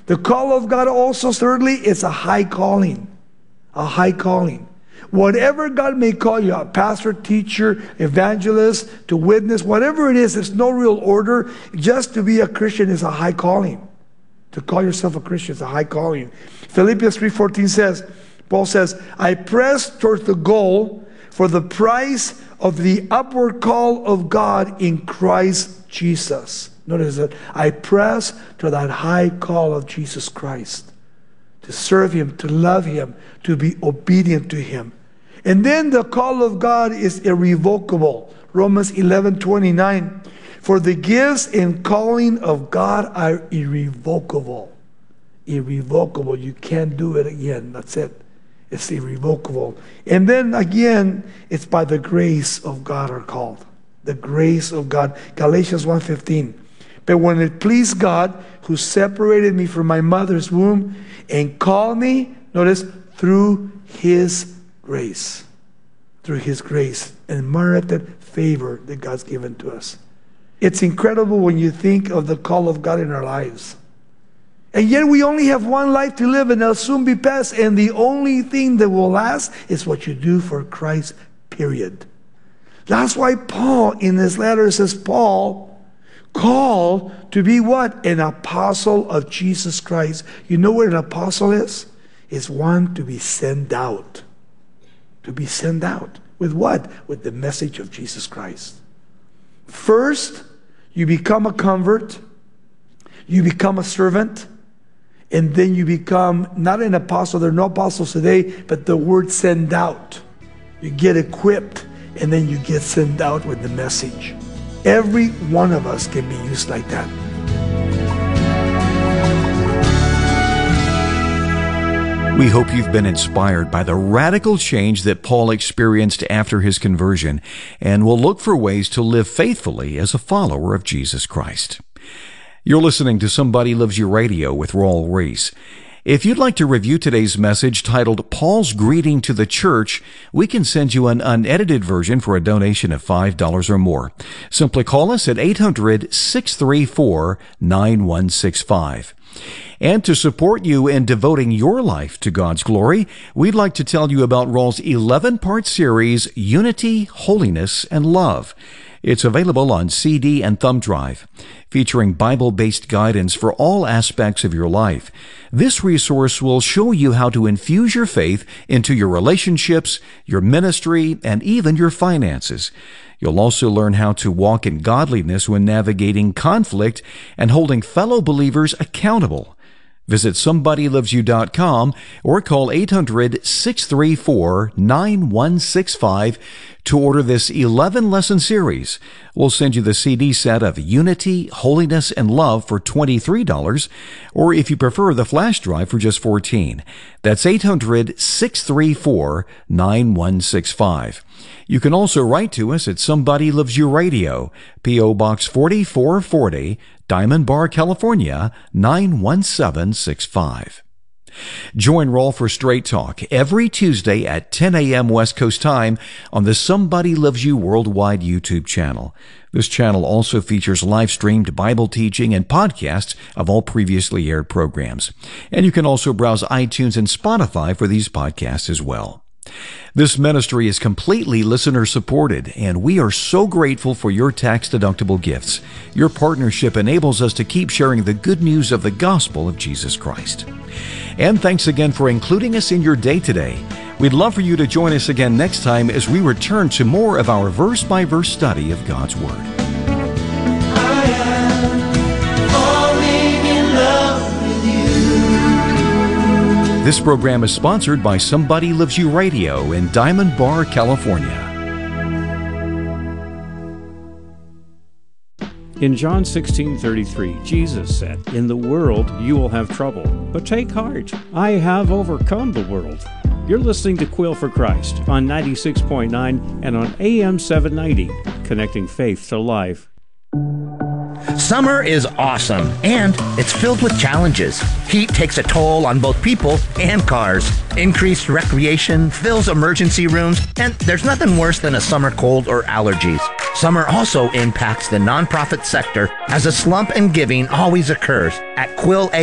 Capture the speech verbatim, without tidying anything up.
The call of God also, thirdly, is a high calling. A high calling. Whatever God may call you, a pastor, teacher, evangelist, to witness, whatever it is, there's no real order. Just to be a Christian is a high calling. To call yourself a Christian is a high calling. Philippians three fourteen says, Paul says, I press towards the goal for the prize of the upward call of God in Christ Jesus. Notice that. I press to that high call of Jesus Christ. To serve Him, to love Him, to be obedient to Him. And then the call of God is irrevocable. Romans eleven twenty-nine. For the gifts and calling of God are irrevocable. Irrevocable. You can't do it again. That's it. It's irrevocable. And then again, it's by the grace of God are called. The grace of God. Galatians one fifteen. But when it pleased God, who separated me from my mother's womb and called me, notice, through His grace. Through His grace and merited favor that God's given to us. It's incredible when you think of the call of God in our lives. And yet we only have one life to live, and it'll soon be past. And the only thing that will last is what you do for Christ, period. That's why Paul in his letter says, Paul, called to be what? An apostle of Jesus Christ. You know what an apostle is? It's one to be sent out. To be sent out. With what? With the message of Jesus Christ. First, you become a convert. You become a servant. And then you become not an apostle. There are no apostles today, but the word send out. You get equipped, and then you get sent out with the message. Every one of us can be used like that. We hope you've been inspired by the radical change that Paul experienced after his conversion, and will look for ways to live faithfully as a follower of Jesus Christ. You're listening to Somebody Loves You Radio with Raul Ries. If you'd like to review today's message titled Paul's Greeting to the Church, we can send you an unedited version for a donation of five dollars or more. Simply call us at eight hundred, six three four, nine one six five. And to support you in devoting your life to God's glory, we'd like to tell you about Raul's eleven-part series, Unity, Holiness, and Love. It's available on C D and thumb drive, featuring Bible-based guidance for all aspects of your life. This resource will show you how to infuse your faith into your relationships, your ministry, and even your finances. You'll also learn how to walk in godliness when navigating conflict and holding fellow believers accountable. Visit somebody loves you dot com or call eight hundred, six three four, nine one six five to order this eleven-lesson series. We'll send you the C D set of Unity, Holiness, and Love for twenty-three dollars, or if you prefer, the flash drive for just fourteen dollars. That's eight hundred, six three four, nine one six five. You can also write to us at Somebody Loves You Radio, P O Box forty-four forty, Diamond Bar, California, nine one seven six five. Join Raul for Straight Talk every Tuesday at ten a.m. West Coast time on the Somebody Loves You Worldwide YouTube channel. This channel also features live-streamed Bible teaching and podcasts of all previously aired programs. And you can also browse iTunes and Spotify for these podcasts as well. This ministry is completely listener-supported, and we are so grateful for your tax-deductible gifts. Your partnership enables us to keep sharing the good news of the gospel of Jesus Christ. And thanks again for including us in your day today. We'd love for you to join us again next time as we return to more of our verse-by-verse study of God's Word. I am falling in love with you. This program is sponsored by Somebody Loves You Radio in Diamond Bar, California. In John sixteen thirty-three, Jesus said, "In the world you will have trouble, but take heart. I have overcome the world." You're listening to Quill for Christ on ninety-six point nine and on A M seven ninety, connecting faith to life. Summer is awesome, and it's filled with challenges. Heat takes a toll on both people and cars. Increased recreation fills emergency rooms, and there's nothing worse than a summer cold or allergies. Summer also impacts the nonprofit sector as a slump in giving always occurs. At Quill